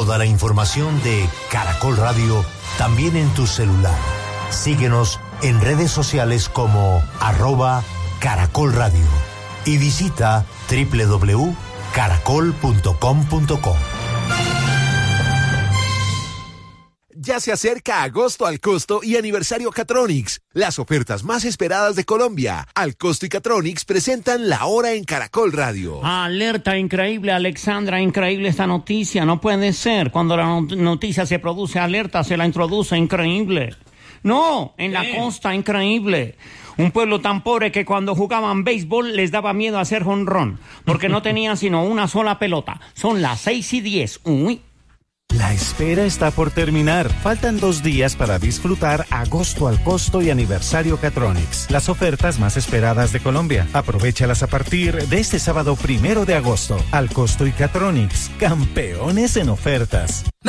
Toda la información de Caracol Radio también en tu celular. Síguenos en redes sociales como @Caracol Radio y visita www.caracol.com.co. Ya se acerca agosto al costo y aniversario Catronics, las ofertas más esperadas de Colombia. Al costo y Catronics presentan la hora en Caracol Radio. Alerta increíble, Alexandra, increíble esta noticia, no puede ser. Cuando la noticia se produce, alerta, se la introduce, increíble. No, en la costa, increíble. Un pueblo tan pobre que cuando jugaban béisbol les daba miedo hacer jonrón, porque no tenían sino una sola pelota. Son las 6:10. Uy. La espera está por terminar. Faltan 2 días para disfrutar agosto al costo y aniversario Catronics. Las ofertas más esperadas de Colombia. Aprovéchalas a partir de este sábado 1 de agosto. Al costo y Catronics. Campeones en ofertas.